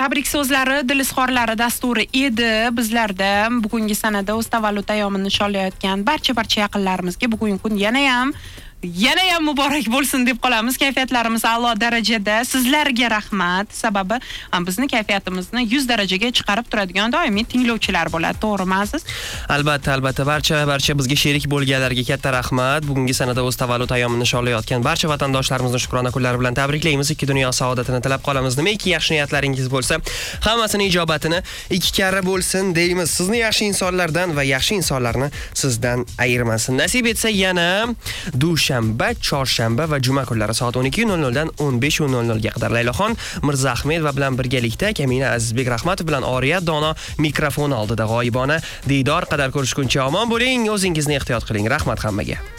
tabrik so'zlari, dil izhorlari dasturi edi bizlarda. Bugungi sanada o'z tavallud ayyomini nishonlayotgan barcha yaqinlarimizga bugungi kun yana ham muborak bo'lsin deb qolamiz. Kayfiyatlarimiz a'lo darajada. Sizlarga rahmat. Sababi bizni kayfiyatimizni 100 darajaga chiqarib turadigan doimiy tinglovchilar bo'ladi. To'g'rimi aziz? Albatta, barcha bizga sherik bo'lganlarga katta rahmat. Bugungi sanada o'z tavallud ayyomini nishonlayotgan barcha vatandoshlarimizni shukrona kunlari bilan tabriklaymiz. Ikki dunyo saodatini tilab qolamiz. Nimaiki yaxshi niyatlaringiz bo'lsa, hammasini ijobatini ikki karra bo'lsin deymiz. Sizni yaxshi insonlardan va yaxshi insonlarni sizdan ayirmasin. Nasib etsa yana dushanba, chorshanba va juma kunlari soat 12:00 dan 15:00 ga qadar Layloxon Mirzahmedova bilan birgalikda Kamina Azizbek Rahmatov bilan Oriyat Dono mikrofon oldida g'oyibona diydor qadar ko'rishguncha omon bo'ling, o'zingizni ehtiyot qiling. Rahmat hammaga.